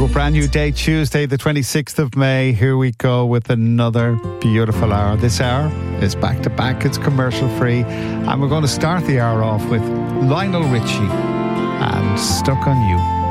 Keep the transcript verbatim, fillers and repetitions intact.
to a brand new day, Tuesday, the twenty-sixth of May. Here we go with another beautiful hour. This hour is back to back, it's commercial free, and we're going to start the hour off with Lionel Richie and Stuck on You.